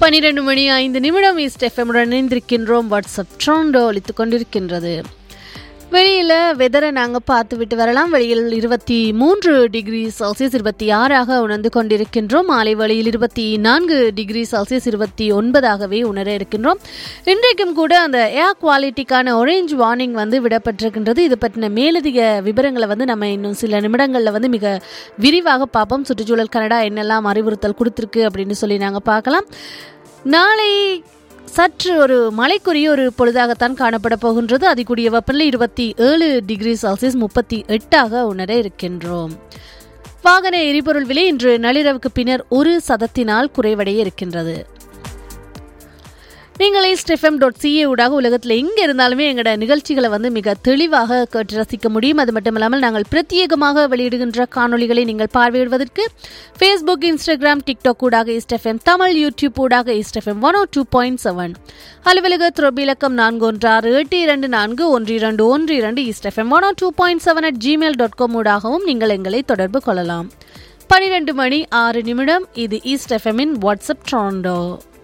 12:05 east எஃப்எம்முடன் இணைந்திருக்கின்றோம். WhatsApp ட்ரோண்டோ ஒலித்துக் கொண்டிருக்கின்றது. வெளியில் வெதரை நாங்கள் பார்த்து விட்டு வரலாம். வெளியில் 23 டிகிரி செல்சியஸ் 26ஆக உணர்ந்து கொண்டிருக்கின்றோம். மாலை வேளையில் 24 டிகிரி செல்சியஸ் 29ஆகவே உணர இருக்கின்றோம். இன்றைக்கும் கூட அந்த ஏர் குவாலிட்டிக்கான ஆரஞ்சு வார்னிங் விடப்பட்டிருக்கின்றது. இது பற்றின மேலதிக விவரங்களை நம்ம இன்னும் சில நிமிடங்களில் மிக விரிவாக பார்ப்போம். சுற்றுச்சூழல் கனடா என்னெல்லாம் அறிவுறுத்தல் கொடுத்துருக்கு அப்படின்னு சொல்லி நாங்கள் பார்க்கலாம். நாளை சற்று ஒரு மழைக்குரிய ஒரு பொழுதாகத்தான் காணப்பட போகின்றது. அதிகூடிய வெப்பநிலை 27 டிகிரி செல்சியஸ் 38ஆக உணர இருக்கின்றோம். வாகன எரிபொருள் விலை இன்று நள்ளிரவுக்கு பின்னர் 1% குறைவடைய இருக்கின்றது. நீங்கள் eastfm.ca ஊடாக உலகத்தில் எங்கே இருந்தாலுமே எங்களோட நிகழ்ச்சிகளை மிக தெளிவாக கேட்டு ரசிக்க முடியும். அது மட்டும் இல்லாமல் நாங்கள் பிரத்யேகமாக வெளியிடுகின்ற காணொலிகளை நீங்கள் பார்வையிடுவதற்கு Facebook, Instagram, TikTok ஊடாக eastfm தமிழ், YouTube ஊடாக eastfm 102.7 அலுவலக தொடர்பிலக்கம் 4168241212 eastfm 102.7 gmail.com ஊடாகவும் நீங்கள் எங்களை தொடர்பு கொள்ளலாம். 12:06 இது ஈஸ்ட் எஃப்எம்மின் வாட்ஸ்அப் ட்ரோண்டோ.